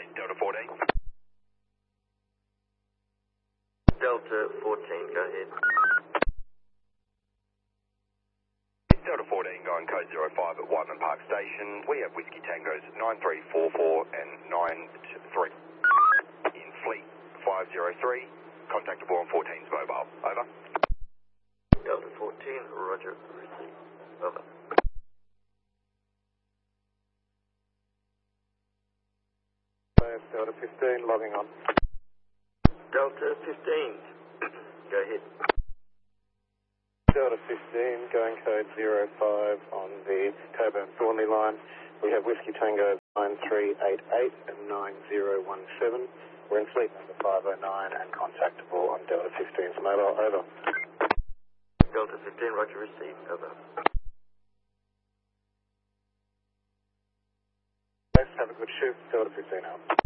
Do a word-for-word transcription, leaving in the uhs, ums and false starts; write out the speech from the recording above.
Delta fourteen. Delta fourteen, go ahead. Delta fourteen going code zero five at Whiteman Park Station. We have Whiskey Tangos nine three four four and nine three. In Fleet five zero three. Contactable on fourteen's mobile. Over. Delta fourteen, roger, receive. Over. Delta fifteen, logging on. Delta fifteen, go ahead. Delta fifteen, going code zero five on the Coburn Thornley line. We have Whiskey Tango nine three eight eight and nine zero one seven. We're in fleet number five oh nine and contactable on Delta fifteen's mobile. Over. Delta fifteen, roger, receive. Over. Have a good shoot. Delta fifteen out.